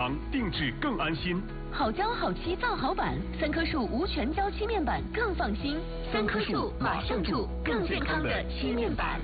方，定制更安心。 好胶好漆造好板，3棵树无全胶漆面板更放心。3棵树马上住，更健康的漆面板。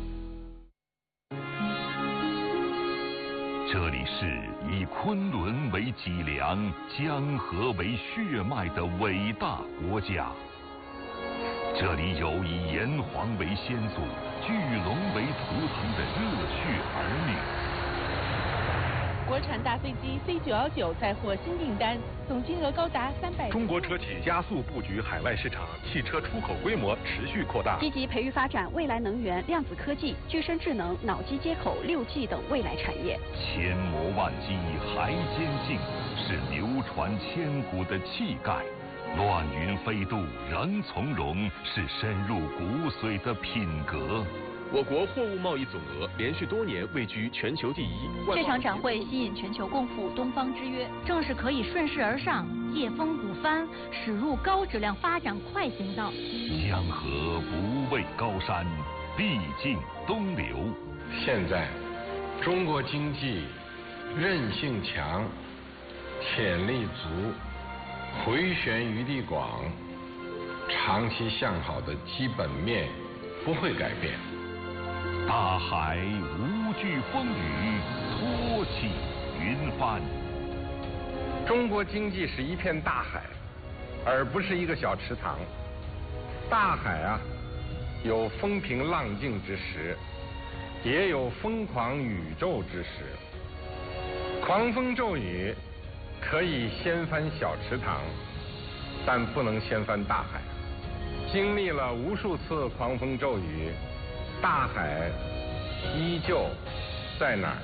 这里是以昆仑为脊梁、江河为血脉的伟大国家。这里有以炎黄为先祖、巨龙为图腾的热血儿女。 国产大飞机 C919 再获新订单，总金额高达300。 中国车企加速布局海外市场，汽车出口规模持续扩大。 积极培育发展未来能源、量子科技、具身智能、脑机接口、6G 等未来产业。 千磨万击还坚劲，是流传千古的气概。乱云飞渡仍从容，是深入骨髓的品格。 我国货物贸易总额连续多年位居全球第一。 这场展会吸引全球共赴东方之约，正是可以顺势而上、借风鼓帆，驶入高质量发展快行道。 江河不畏高山，必尽东流。 现在，中国经济韧性强，潜力足，回旋余地广，长期向好的基本面不会改变。 大海无惧风雨，托起云帆。 中国经济是一片大海，而不是一个小池塘。大海啊，有风平浪静之时，也有疯狂宇宙之时。狂风骤雨可以掀翻小池塘，但不能掀翻大海。经历了无数次狂风骤雨，大海依旧在哪儿？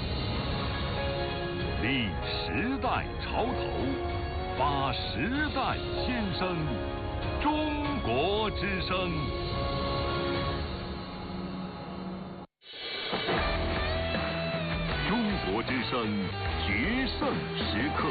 立时代潮头，发时代先声，中国之声。中国之声决胜时刻。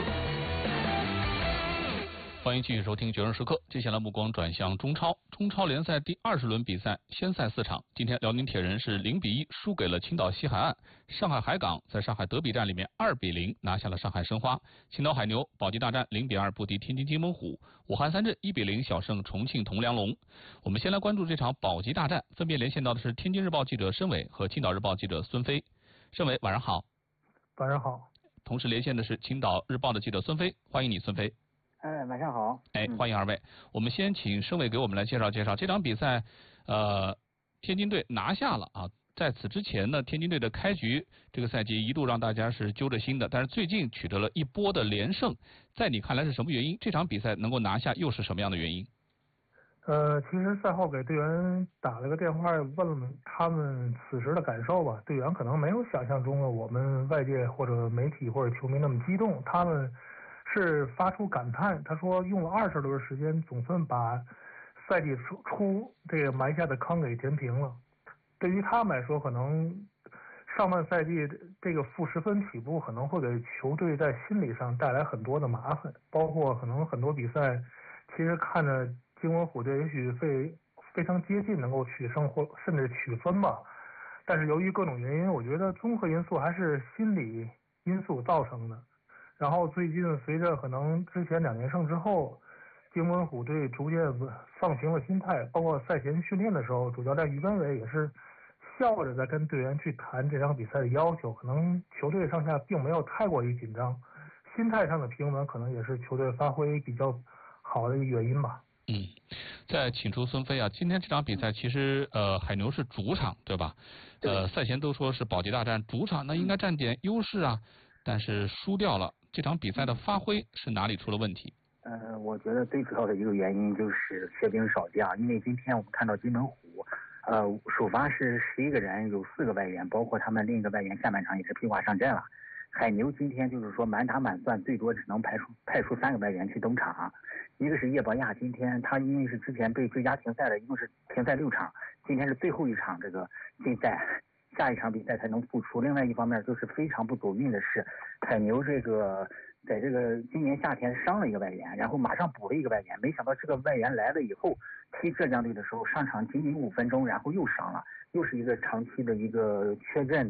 欢迎继续收听《决胜时刻》。接下来目光转向中超，中超联赛第20轮比赛，先赛4场。今天辽宁铁人是0-1输给了青岛西海岸，上海海港在上海德比战里面2-0拿下了上海申花，青岛海牛保级大战0-2不敌天津津门虎，武汉三镇1-0小胜重庆铜梁龙。我们先来关注这场保级大战，分别连线到的是天津日报记者申伟和青岛日报记者孙飞。申伟，晚上好。 晚上好。同时连线的是青岛日报的记者孙飞，欢迎你，孙飞。 晚上好。 欢迎二位。我们先请申伟给我们来介绍介绍这场比赛。天津队拿下了啊。在此之前呢，天津队的开局这个赛季一度让大家是揪着心的，但是最近取得了一波的连胜。在你看来是什么原因？这场比赛能够拿下又是什么样的原因？ 其实赛后给队员打了个电话，问了他们此时的感受吧。队员可能没有想象中的我们外界或者媒体或者球迷那么激动，他们是发出感叹。他说用了20轮时间，总算把赛季初这个埋下的坑给填平了。对于他们来说，可能上半赛季这个负10分起步，可能会给球队在心理上带来很多的麻烦，包括可能很多比赛，其实看着津门虎队也许非常接近能够取胜或甚至取分吧，但是由于各种原因，我觉得综合因素还是心理因素造成的。然后最近随着可能之前2连胜之后，津门虎队逐渐放平了心态，包括赛前训练的时候，主教练于根伟也是笑着在跟队员去谈这场比赛的要求，可能球队上下并没有太过于紧张，心态上的平稳可能也是球队发挥比较好的一个原因吧。 再请出孙飞啊，今天这场比赛其实海牛是主场对吧？赛前都说是保级大战，主场那应该占点优势啊，但是输掉了。这场比赛的发挥是哪里出了问题？ 我觉得最主要的一个原因就是缺兵少将，因为今天我们看到津门虎，首发是11个人，有4个外援，包括他们另一个外援下半场也是披挂上阵了。海牛今天就是说满打满算，最多只能派出3个外援去登场，一个是叶博亚，今天他因为是之前被追加停赛的，一共是停赛6场，今天是最后一场这个禁赛，下一场比赛才能复出。另外一方面就是非常不走运的是，海牛这个在这个今年夏天伤了一个外援，然后马上补了一个外援，没想到这个外援来了以后，踢浙江队的时候上场仅仅5分钟，然后又伤了，又是一个长期的一个缺阵的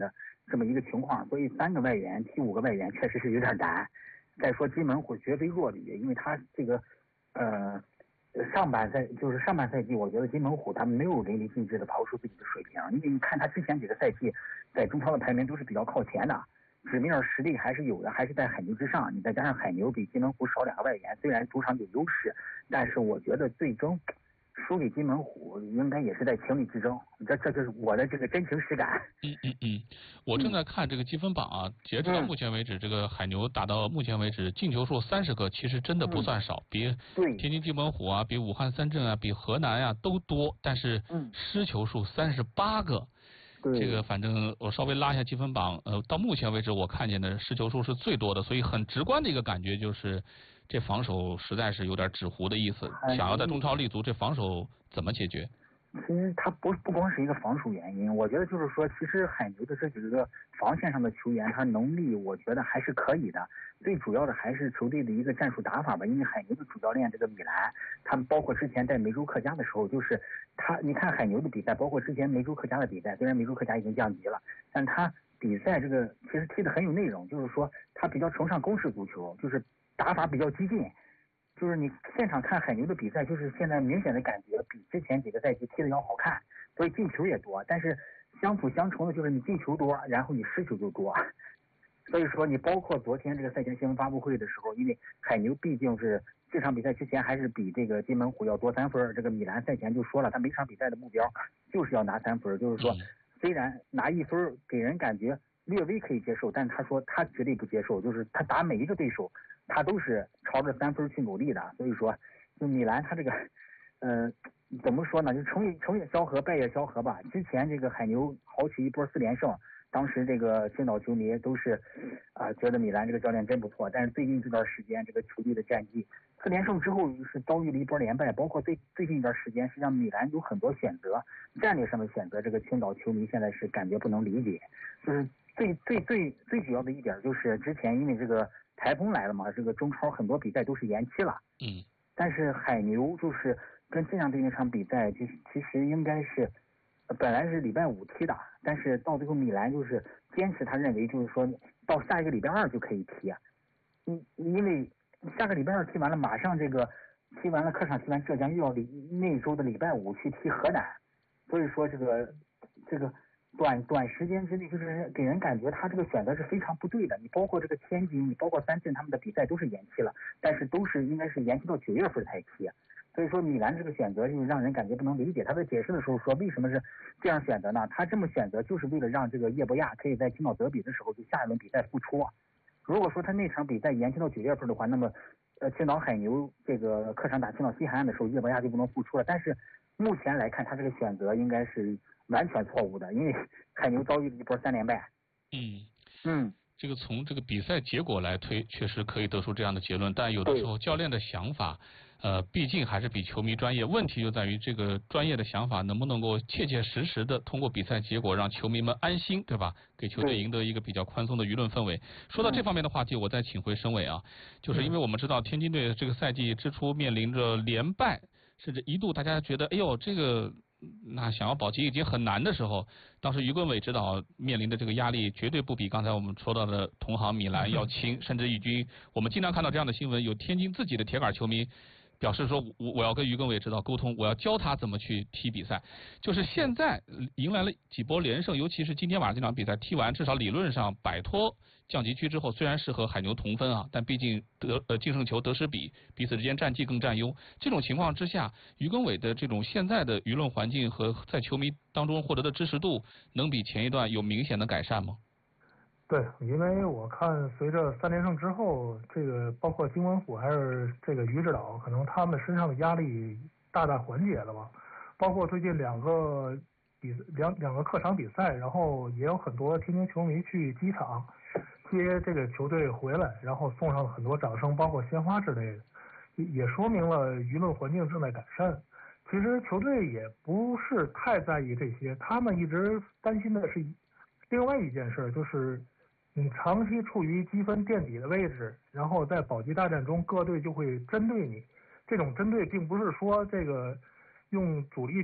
这么一个情况，所以3个外援踢5个外援确实是有点难。再说金门虎绝非弱旅，因为他这个上半赛季，我觉得金门虎他们没有淋漓尽致的刨出自己的水平，因为你看他之前几个赛季在中超的排名都是比较靠前的，纸面实力还是有的，还是在海牛之上。你再加上海牛比金门虎少2个外援，虽然主场有优势，但是我觉得最终输给金门虎应该也是在情理之中，这就是我的这个真情实感。 我正在看这个积分榜啊，截止到目前为止，这个海牛打到目前为止进球数30个，其实真的不算少，比天津津门虎啊，比武汉三镇啊，比河南啊都多，但是失球数38个。这个反正我稍微拉一下积分榜，到目前为止我看见的失球数是最多的，所以很直观的一个感觉就是这防守实在是有点纸糊的意思。想要在中超立足，这防守怎么解决？ 其实它不光是一个防守原因，我觉得就是说，其实海牛的这几个防线上的球员，他能力我觉得还是可以的。最主要的还是球队的一个战术打法吧，因为海牛的主教练这个米兰，他们包括之前在梅州客家的时候，就是他，你看海牛的比赛，包括之前梅州客家的比赛，虽然梅州客家已经降级了，但他比赛这个其实踢得很有内容，就是说他比较崇尚攻势足球，就是打法比较激进。就是你现场看海牛的比赛，就是现在明显的感觉比之前几个赛季踢得要好看，所以进球也多。但是相辅相成的就是你进球多，然后你失球就多。所以说你包括昨天这个赛前新闻发布会的时候，因为海牛毕竟是这场比赛之前还是比这个金门虎要多3分，这个米兰赛前就说了，他每场比赛的目标就是要拿3分，就是说虽然拿1分给人感觉略微可以接受，但他说他绝对不接受，就是他打每一个对手他都是朝着3分去努力的。所以说就米兰他这个怎么说呢，就成也萧何败也萧何吧。之前这个海牛豪取一波4连胜，当时这个青岛球迷都是觉得米兰这个教练真不错，但是最近这段时间这个球队的战绩4连胜之后是遭遇了一波连败，包括最近一段时间实际上米兰有很多选择，战略上的选择，这个青岛球迷现在是感觉不能理解。就是最主要的一点就是之前因为这个台风来了嘛，这个中超很多比赛都是延期了。但是海牛就是跟晋江队那场比赛，其实应该是本来是礼拜5踢的，但是到最后米兰就是坚持他认为就是说到下一个礼拜2就可以踢。因为下个礼拜2踢完了，马上这个踢完了客场踢完浙江，又要那周的礼拜5去踢河南，所以说这个短时间之内就是给人感觉他这个选择是非常不对的。你包括这个天津，你包括三镇他们的比赛都是延期了，但是都是应该是延期到9月份才踢。所以说米兰这个选择就是让人感觉不能理解。他在解释的时候说为什么是这样选择呢？他这么选择就是为了让这个叶博亚可以在青岛德比的时候就下一轮比赛复出。如果说他那场比赛延期到9月份的话，那么青岛海牛这个客场打青岛西海岸的时候，叶博亚就不能复出了。但是目前来看，他这个选择应该是完全错误的，因为海牛遭遇了一波3连败。 这个从这个比赛结果来推，确实可以得出这样的结论，但有的时候教练的想法毕竟还是比球迷专业。问题就在于这个专业的想法能不能够切切实实的通过比赛结果让球迷们安心，对吧？给球队赢得一个比较宽松的舆论氛围。说到这方面的话题，我再请回申伟啊，就是因为我们知道天津队这个赛季之初面临着连败，甚至一度大家觉得哎呦这个那想要保级已经很难的时候，当时于根伟指导面临的这个压力绝对不比刚才我们说到的同行米兰要轻，甚至已经我们经常看到这样的新闻，有天津自己的铁杆球迷表示说我要跟于根伟指导沟通，我要教他怎么去踢比赛。就是现在迎来了几波连胜，尤其是今天晚上这场比赛踢完，至少理论上摆脱降级区之后，虽然是和海牛同分啊，但毕竟净胜球得失比彼此之间战绩更占优。这种情况之下，于根伟的这种现在的舆论环境和在球迷当中获得的支持度，能比前一段有明显的改善吗？ 对，因为我看随着3连胜之后，这个包括金文虎还是这个于指导，可能他们身上的压力大大缓解了吧。包括最近两个客场比赛，然后也有很多天津球迷去机场接这个球队回来，然后送上了很多掌声，包括鲜花之类的，也说明了舆论环境正在改善。其实球队也不是太在意这些，他们一直担心的是另外一件事，就是你长期处于积分垫底的位置，然后在保级大战中各队就会针对你。这种针对并不是说这个用主力去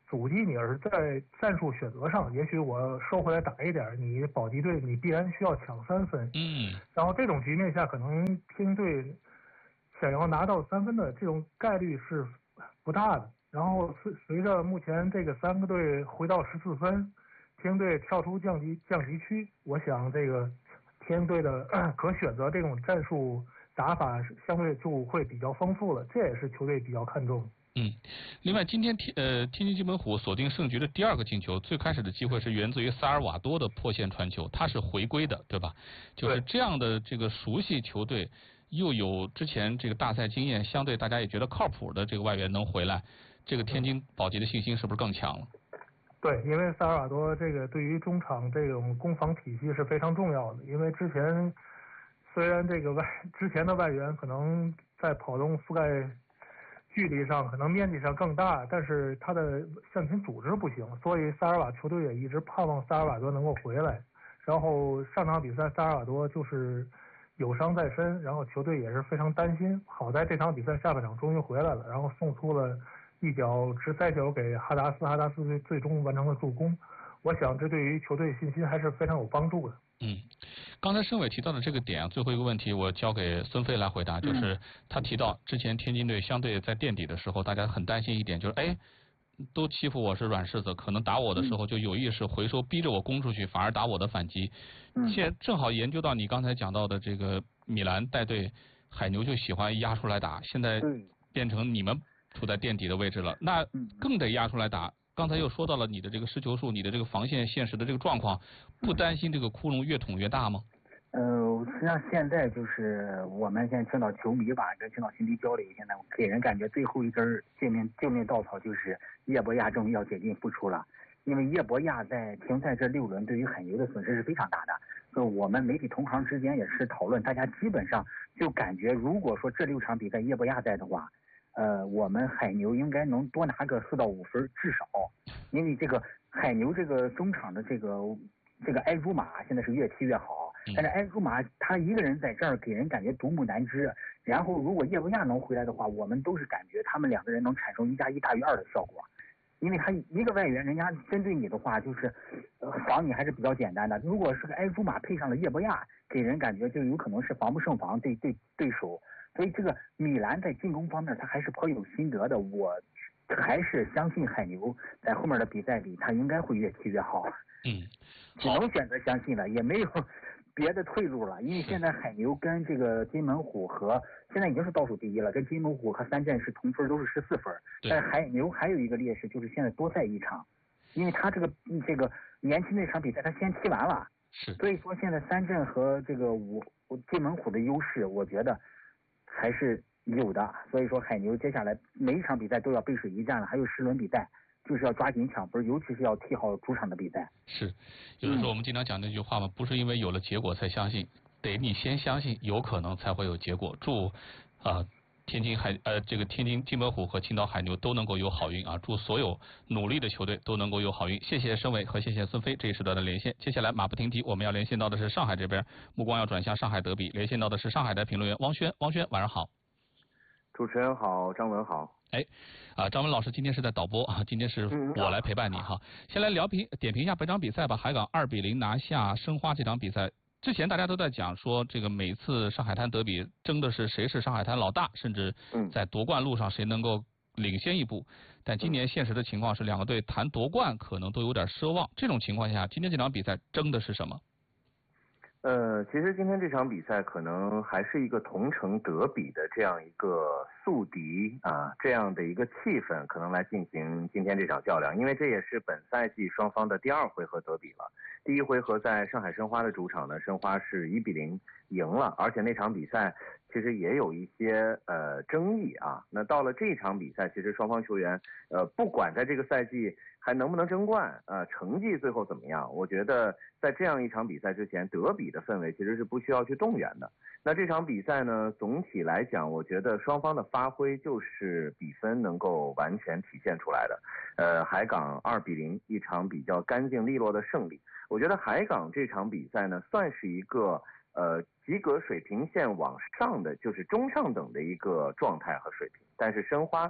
阻击你，而是在战术选择上，也许我收回来打一点，你保级队你必然需要抢3分。然后这种局面下，可能天津队想要拿到3分的这种概率是不大的。然后随着目前这个3个队回到14分，天津队跳出降级区，我想这个天津队的可选择这种战术打法相对就会比较丰富了，这也是球队比较看重。 另外今天天津津门虎锁定胜局的第2个进球，最开始的机会是源自于萨尔瓦多的破线传球，他是回归的，对吧？就是这样的这个熟悉球队，又有之前这个大赛经验，相对大家也觉得靠谱的这个外援能回来，这个天津保级的信心是不是更强了？ 对，因为萨尔瓦多这个对于中场这种攻防体系是非常重要的。因为之前虽然这个之前的外援可能在跑动覆盖距离上可能面积上更大，但是他的向前组织不行，所以萨尔瓦球队也一直盼望萨尔瓦多能够回来。然后上场比赛萨尔瓦多就是有伤在身，然后球队也是非常担心。好在这场比赛下半场终于回来了，然后送出了一脚直塞球给哈达斯最终完成了助攻。我想这对于球队信心还是非常有帮助的。 刚才申伟提到的这个点，最后一个问题我交给孙飞来回答，就是他提到之前天津队相对在垫底的时候，大家很担心一点，就是都欺负我是软柿子，可能打我的时候就有意识回收，逼着我攻出去，反而打我的反击。现在正好研究到你刚才讲到的这个米兰带队，海牛就喜欢压出来打，现在变成你们处在垫底的位置了，那更得压出来打。刚才又说到了你的这个失球数，你的这个防线现实的这个状况，不担心这个窟窿越捅越大吗？ 实际上现在就是我们现在听到球迷吧，跟听到心理交流，现在给人感觉最后一根救命稻草就是叶博亚终于要解禁复出了。因为叶博亚在停赛这6轮对于海牛的损失是非常大的。所以我们媒体同行之间也是讨论，大家基本上就感觉，如果说这6场比赛叶博亚在的话，我们海牛应该能多拿个4到5分至少。因为这个海牛这个中场的这个埃朱马现在是越踢越好，但是埃朱马他一个人在这儿给人感觉独木难支。然后如果叶博亚能回来的话，我们都是感觉他们2个人能产生1+1大于2的效果。因为他一个外援，人家针对你的话，就是防你还是比较简单的。如果是个埃朱马配上了叶博亚，给人感觉就有可能是防不胜防对手。所以这个米兰在进攻方面他还是颇有心得的。我还是相信海牛在后面的比赛里，他应该会越踢越好。只能选择相信了，也没有别的退路了。因为现在海牛跟这个津门虎和现在已经是倒数第1了，跟津门虎和3镇是同分，都是14分。但是海牛还有一个劣势，就是现在多赛1场，因为他这个年轻那场比赛他先踢完了，所以说现在3镇和这个津门虎的优势，我觉得还是有的。所以说海牛接下来每一场比赛都要背水一战了，还有10轮比赛，就是要抓紧抢分，尤其是要踢好主场的比赛。 是，有的时候我们经常讲那句话嘛，不是因为有了结果才相信，得你先相信有可能才会有结果。祝天津津门虎和青岛海牛都能够有好运啊！祝所有努力的球队都能够有好运。谢谢申伟和谢谢孙飞这一时段的连线。接下来马不停蹄，我们要连线到的是上海这边，目光要转向上海德比，连线到的是上海的评论员汪轩。汪轩，晚上好。 主持人好，张文好。 张文老师今天是在导播啊，今天是我来陪伴你哈。先来点评一下本场比赛吧。海港2-0拿下申花这场比赛。之前大家都在讲说，这个每次上海滩德比争的是谁是上海滩老大，甚至在夺冠路上谁能够领先一步。但今年现实的情况是，2个队谈夺冠可能都有点奢望。这种情况下，今天这场比赛争的是什么？ 其实今天这场比赛可能还是一个同城德比的这样一个宿敌啊，这样的一个气氛，可能来进行今天这场较量，因为这也是本赛季双方的第2回合德比了。第1回合在上海申花的主场呢，申花是1-0赢了，而且那场比赛其实也有一些争议啊。那到了这场比赛，其实双方球员不管在这个赛季还能不能争冠，成绩最后怎么样，我觉得在这样一场比赛之前，德比的氛围其实是不需要去动员的。那这场比赛呢，总体来讲，我觉得双方的发挥就是比分能够完全体现出来的。海港2-0，一场比较干净利落的胜利。我觉得海港这场比赛呢，算是一个及格水平线往上的，就是中上等的一个状态和水平。但是申花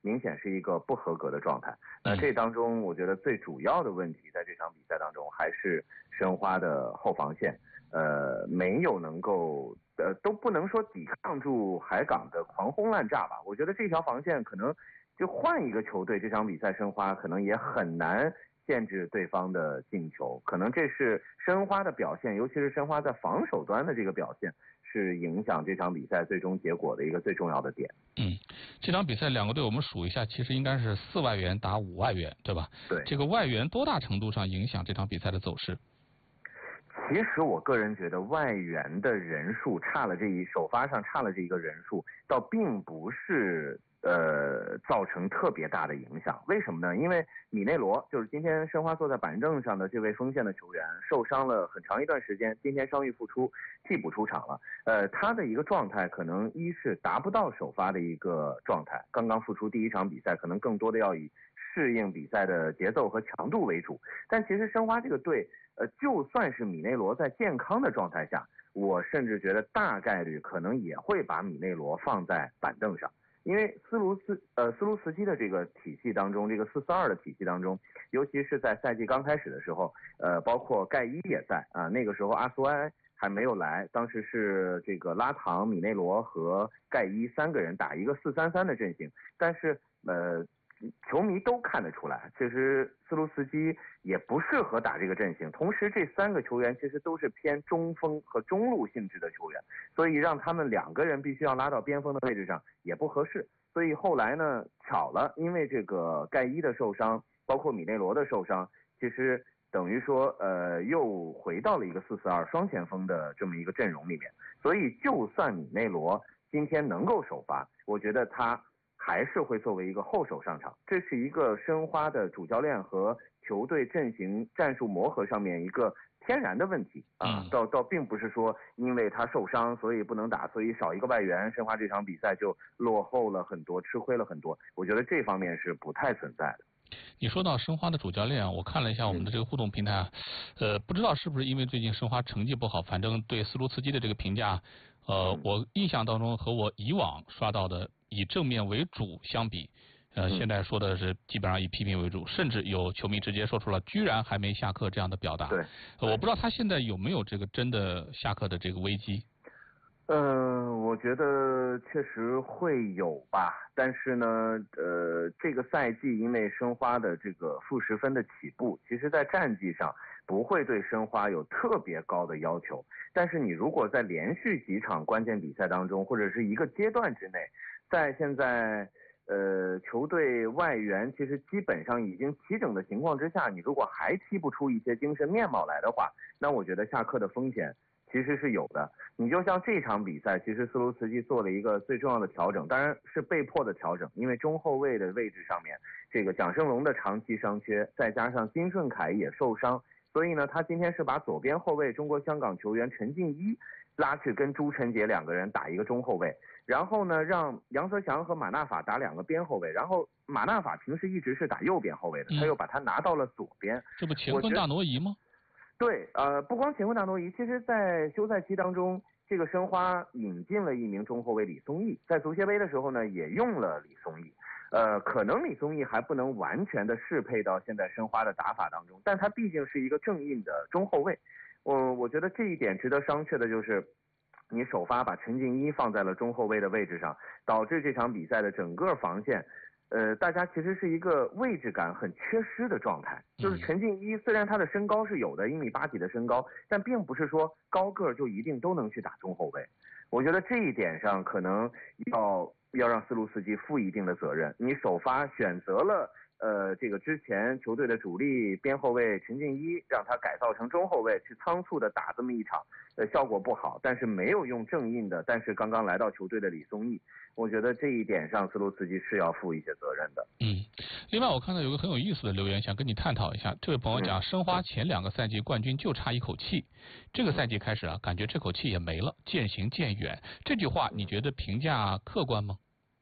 明显是一个不合格的状态。那这当中，我觉得最主要的问题在这场比赛当中还是申花的后防线，没有能够都不能说抵抗住海港的狂轰滥炸吧。我觉得这条防线可能就换一个球队，这场比赛申花可能也很难限制对方的进球，可能这是申花的表现，尤其是申花在防守端的这个表现，是影响这场比赛最终结果的一个最重要的点。 这场比赛两个队我们数一下，其实应该是4外援打5外援，对吧？ 对。 这个外援多大程度上影响这场比赛的走势？ 其实我个人觉得外援的人数首发上差了这一个人数，倒并不是造成特别大的影响。为什么呢？因为米内罗就是今天申花坐在板凳上的这位锋线的球员，受伤了很长一段时间，今天伤愈复出，替补出场了。他的一个状态可能一是达不到首发的一个状态，刚刚复出第一场比赛，可能更多的要以适应比赛的节奏和强度为主。但其实申花这个队，就算是米内罗在健康的状态下，我甚至觉得大概率可能也会把米内罗放在板凳上。因为斯卢茨基的这个体系当中，这个4-4-2的体系当中，尤其是在赛季刚开始的时候，包括盖伊也在啊，那个时候阿苏埃还没有来，当时是这个拉唐、米内罗和盖伊3个人打一个4-3-3的阵型，但是球迷都看得出来，其实斯卢茨基也不适合打这个阵型。同时，这3个球员其实都是偏中锋和中路性质的球员，所以让他们2个人必须要拉到边锋的位置上也不合适。所以后来呢，巧了，因为这个盖伊的受伤，包括米内罗的受伤，其实等于说又回到了一个4-4-2双前锋的这么一个阵容里面。所以就算米内罗今天能够首发，我觉得他还是会作为一个后手上场，这是一个申花的主教练和球队阵型战术磨合上面一个天然的问题啊，倒并不是说因为他受伤所以不能打，所以少一个外援，申花这场比赛就落后了很多，吃亏了很多。我觉得这方面是不太存在的。 你说到申花的主教练，我看了一下我们的这个互动平台，不知道是不是因为最近申花成绩不好，反正对斯卢茨基的这个评价，我印象当中和我以往刷到的以正面为主相比，现在说的是基本上以批评为主，甚至有球迷直接说出了居然还没下课这样的表达。 对， 我不知道他现在有没有这个真的下课的这个危机。 我觉得确实会有吧，但是呢，这个赛季因为申花的这个负10分的起步，其实在战绩上不会对申花有特别高的要求，但是你如果在连续几场关键比赛当中，或者是一个阶段之内，在现在球队外援其实基本上已经齐整的情况之下，你如果还踢不出一些精神面貌来的话，那我觉得下课的风险其实是有的。你就像这场比赛，其实斯卢茨基做了一个最重要的调整，当然是被迫的调整，因为中后卫的位置上面，这个蒋胜龙的长期伤缺，再加上金顺凯也受伤，所以呢，他今天是把左边后卫中国香港球员陈静一拉去跟朱晨杰2个人打一个中后卫，然后呢，让杨泽祥和马纳法打2个边后卫，然后马纳法平时一直是打右边后卫的，他又把他拿到了左边， 这不乾坤大挪移吗？ 对，不光乾坤大挪移，其实在休赛期当中，这个申花引进了一名中后卫李松义，在足协杯的时候呢，也用了李松义。可能李松义还不能完全的适配到现在申花的打法当中，但他毕竟是一个正印的中后卫。我觉得这一点值得商榷的就是，你首发把陈静一放在了中后卫的位置上，导致这场比赛的整个防线。大家其实是一个位置感很缺失的状态，就是陈静一虽然他的身高是有的，1.8米几的身高，但并不是说高个就一定都能去打中后卫。我觉得这一点上可能要让斯卢茨基负一定的责任。你首发选择了这个之前球队的主力边后卫陈静一，让他改造成中后卫，去仓促的打这么一场，效果不好，但是没有用正印的，但是刚刚来到球队的李松义，我觉得这一点上斯卢茨基是要负一些责任的。 另外我看到有个很有意思的留言，想跟你探讨一下。这位朋友讲，申花前2个赛季冠军就差一口气，这个赛季开始感觉这口气也没了，渐行渐远。这句话你觉得评价客观吗？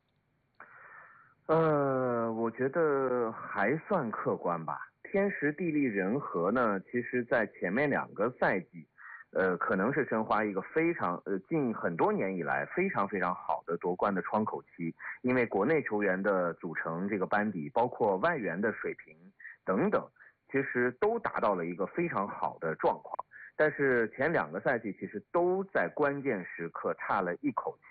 我觉得还算客观吧。天时地利人和呢，其实在前面2个赛季， 可能是申花一个非常近很多年以来非常非常好的夺冠的窗口期，因为国内球员的组成这个班底，包括外援的水平等等，其实都达到了一个非常好的状况。但是前2个赛季其实都在关键时刻差了一口